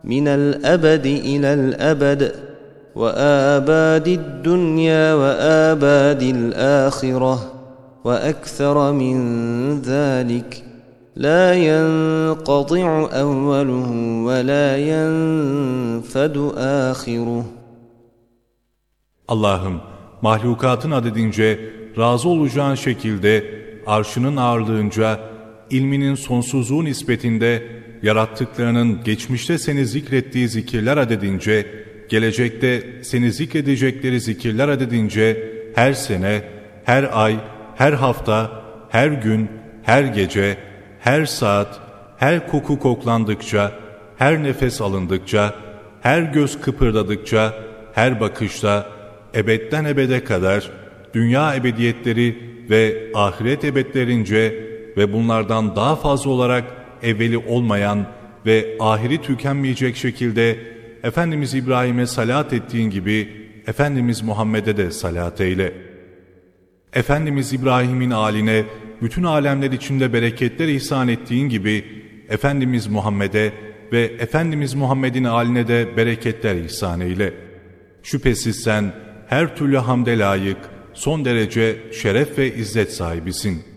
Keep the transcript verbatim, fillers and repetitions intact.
من الأبد إلى الأبد وآباد الدنيا وآباد الآخرة وأكثر من ذلك لا ينقطع أوله ولا ينفد آخره. Allah'ım, mahlukatın adedince, razı olacağın şekilde, arşının ağırlığınca, ilminin sonsuzluğu nispetinde, yarattıklarının geçmişte seni zikrettiği zikirler adedince, gelecekte seni zikredecekleri zikirler adedince, her sene, her ay, her hafta, her gün, her gece, her saat, her koku koklandıkça, her nefes alındıkça, her göz kıpırdadıkça, her bakışta, ebedden ebede kadar, dünya ebediyetleri ve ahiret ebedlerince ve bunlardan daha fazla olarak evveli olmayan ve ahiri tükenmeyecek şekilde Efendimiz İbrahim'e salat ettiğin gibi Efendimiz Muhammed'e de salat eyle. Efendimiz İbrahim'in âline bütün alemler içinde bereketler ihsan ettiğin gibi Efendimiz Muhammed'e ve Efendimiz Muhammed'in âline de bereketler ihsan eyle. Şüphesiz sen her türlü hamde layık, son derece şeref ve izzet sahibisin.